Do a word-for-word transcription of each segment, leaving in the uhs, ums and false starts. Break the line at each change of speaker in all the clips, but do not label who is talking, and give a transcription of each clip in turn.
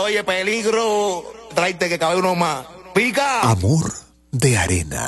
Oye, peligro. Tráete que cabe uno más. ¡Pica!
Amor de arena.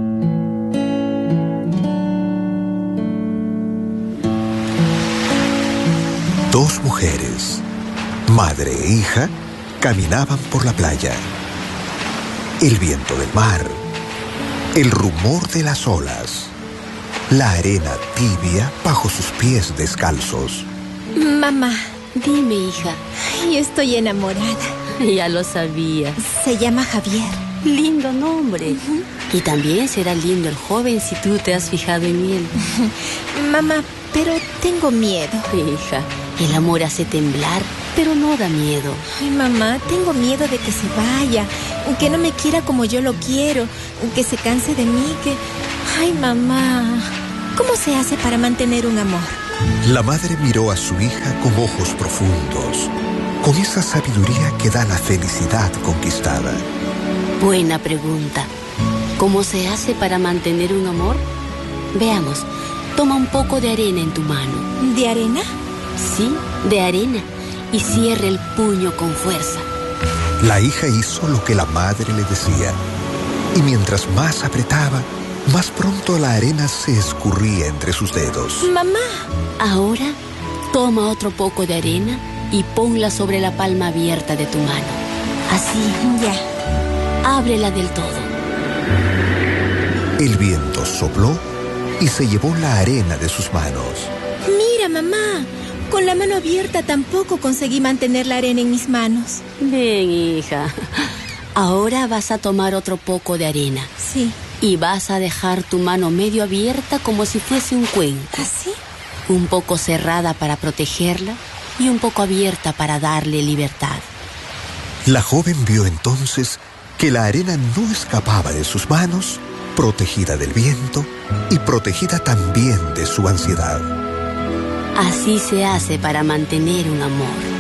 Dos mujeres, madre e hija, caminaban por la playa. El viento del mar, el rumor de las olas, la arena tibia bajo sus pies descalzos.
Mamá.
Dime, hija.
Ay, estoy enamorada.
Ya lo sabía.
Se llama Javier.
Lindo nombre. Uh-huh. Y también será lindo el joven si tú te has fijado en él.
Mamá, pero tengo miedo.
Hija, el amor hace temblar, pero no da miedo.
Ay, mamá, tengo miedo de que se vaya, que no me quiera como yo lo quiero, que se canse de mí, que... Ay, mamá, ¿cómo se hace para mantener un amor?
La madre miró a su hija con ojos profundos, con esa sabiduría que da la felicidad conquistada.
Buena pregunta. ¿Cómo se hace para mantener un amor? Veamos, toma un poco de arena en tu mano.
¿De arena?
Sí, de arena. Y cierra el puño con fuerza.
La hija hizo lo que la madre le decía. Y mientras más apretaba, más pronto la arena se escurría entre sus dedos.
¡Mamá!
Ahora, toma otro poco de arena y ponla sobre la palma abierta de tu mano. Así.
Ya.
Ábrela del todo.
El viento sopló y se llevó la arena de sus manos.
Mira, mamá. Con la mano abierta tampoco conseguí mantener la arena en mis manos.
Ven, hija. Ahora vas a tomar otro poco de arena.
Sí.
Y vas a dejar tu mano medio abierta como si fuese un cuenco.
¿Así?
Un poco cerrada para protegerla y un poco abierta para darle libertad.
La joven vio entonces que la arena no escapaba de sus manos, protegida del viento y protegida también de su ansiedad.
Así se hace para mantener un amor.